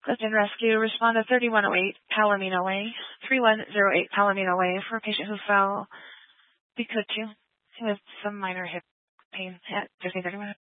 Clifton Rescue, respond to 3108 Palomino Way, 3108 Palomino Way for a patient who fell because with some minor hip pain at 1531.